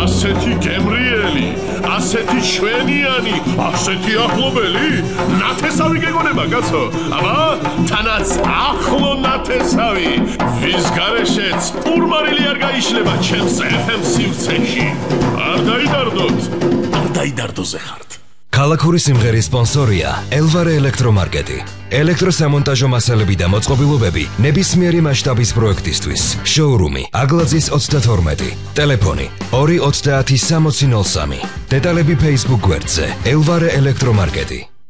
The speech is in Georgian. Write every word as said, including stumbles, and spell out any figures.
ასეთი გემრიელი, ასეთი შვენიანი, ასეთი ახლობელი, ნათესავი გეგონება, კაცო. აბა, თანაც ახლო ნათესავი, ვის გარეშეც პურმარილი არ გაიშლება ჩემს ეფ ემ სივრცეში. არ დაიდარდოთ, არ დაიდარდოზე ხართ. ქალაქური სიმღერის სპონსორია ელვარე ელექტრომარკეტი. ელექტროსამონტაჟო მასალები და მოწყობილობები ნებისმიერი მასშტაბის პროექტისთვის. შოურუმი აგლაძის ოცდათორმეტი. ტელეფონი ორი ოცდაათი სამოცი ნოლ სამი. დეტალები Facebook გვერდზე ელვარე ელექტრომარკეტი.